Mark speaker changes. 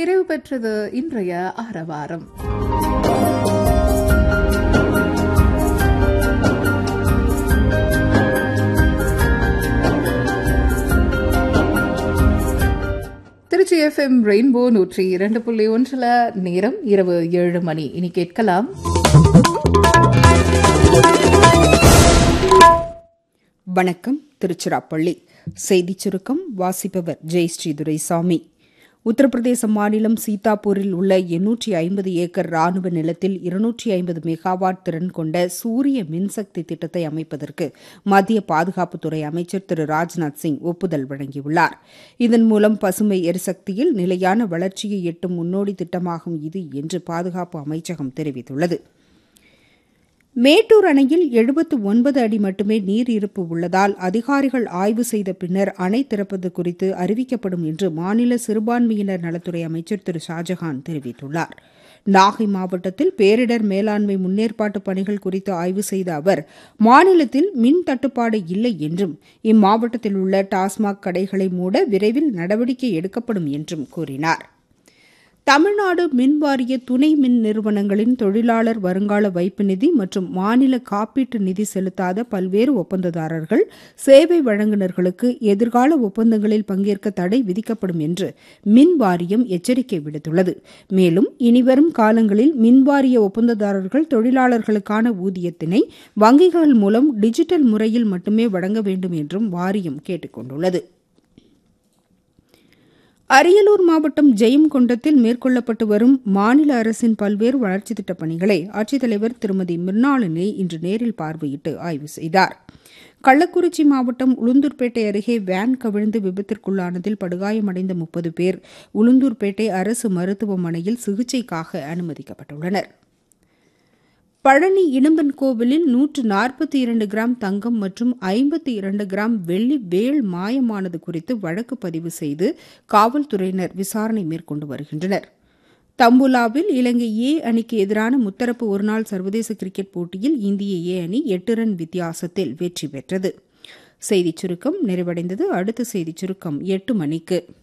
Speaker 1: நிறைவு பெற்றது இன்றைய ஆரவாரம். திருச்சி FM ரெயின்போ 102.1 நேரம் இரவு 7 மணி. இனி கேட்கலாம்
Speaker 2: வணக்கம். திருச்சிராப்பள்ளி செய்திச் சுருக்கம் வாசிப்பவர் ஜெயஸ்ரீ துரைசாமி. உத்தரப்பிரதேச மாநிலம் சீதாப்பூரில் உள்ள 850 ஏக்கர் ராணுவ நிலத்தில் 250 மெகாவாட் திறன் கொண்ட சூரிய மின்சக்தி திட்டத்தை அமைப்பதற்கு மத்திய பாதுகாப்புத்துறை அமைச்சர் திரு ராஜ்நாத் சிங் ஒப்புதல் வழங்கியுள்ளார். இதன் மூலம் பசுமை எரிசக்தியில் நிலையான வளர்ச்சியை எட்டும் முன்னோடி திட்டமாகும் இது என்று பாதுகாப்பு அமைச்சகம் தெரிவித்துள்ளது. மேட்டூர் அணையில் 79 அடி மட்டுமே நீர் இருப்பு உள்ளதால் அதிகாரிகள் ஆய்வு செய்த பின்னர் அணை திறப்பது குறித்து அறிவிக்கப்படும் என்று மாநில சிறுபான்மையினர் நலத்துறை அமைச்சர் திரு ஷாஜஹான் தெரிவித்துள்ளார். நாகை மாவட்டத்தில் பேரிடர் மேலாண்மை முன்னேற்பாட்டு பணிகள் குறித்து ஆய்வு செய்த அவர் மாநிலத்தில் மின் தட்டுப்பாடு இல்லை என்றும் இம்மாவட்டத்தில் உள்ள டாஸ்மாக் கடைகளை மூட விரைவில் நடவடிக்கை எடுக்கப்படும் என்றும் கூறினார். தமிழ்நாடு மின்வாரிய துணை மின் நிறுவனங்களின் தொழிலாளர் வருங்கால வைப்பு நிதி மற்றும் மாநில காப்பீட்டு நிதி செலுத்தாத பல்வேறு ஒப்பந்ததாரர்கள் சேவை வழங்குநர்களுக்கு எதிர்கால ஒப்பந்தங்களில் பங்கேற்க தடை விதிக்கப்படும் என்று மின்வாரியம் எச்சரிக்கை விடுத்துள்ளது. மேலும் இனிவரும் காலங்களில் மின்வாரிய ஒப்பந்ததாரர்கள் தொழிலாளர்களுக்கான ஊதியத்தினை வங்கிகள் மூலம் டிஜிட்டல் முறையில் மட்டுமே வழங்க வேண்டும் என்றும் வாரியம் கேட்டுக் கொண்டுள்ளது. அரியலூர் மாவட்டம் ஜெயங்கொண்டத்தில் மேற்கொள்ளப்பட்டு வரும் மாநில அரசின் பல்வேறு வளர்ச்சித் திட்டப் பணிகளை ஆட்சித்தலைவர் திருமதி மிர்னாளினி இன்று நேரில் பார்வையிட்டு ஆய்வு செய்தார். கள்ளக்குறிச்சி மாவட்டம் உளுந்தூர்பேட்டை அருகே வேன் கவிழ்ந்து விபத்திற்குள்ளானதில் படுகாயமடைந்த 30 பேர் உளுந்தூர்பேட்டை அரசு மருத்துவமனையில் சிகிச்சைக்காக அனுமதிக்கப்பட்டுள்ளனர். பழனி இடும்பன் கோவிலில் 142 கிராம் தங்கம் மற்றும் 52 கிராம் வெள்ளி வேள் மாயமானது குறித்து வழக்கு பதிவு செய்து காவல்துறையினர் விசாரணை மேற்கொண்டு வருகின்றனர். தம்புலாவில் இலங்கை ஏ அணிக்கு எதிரான முத்தரப்பு ஒருநாள் சர்வதேச கிரிக்கெட் போட்டியில் இந்திய ஏ அணி 8 ரன் வித்தியாசத்தில் வெற்றி பெற்றது. செய்திச் சுருக்கம் நிறைவடைந்தது. அடுத்த செய்திச் சுருக்கம் 8 மணிக்கு.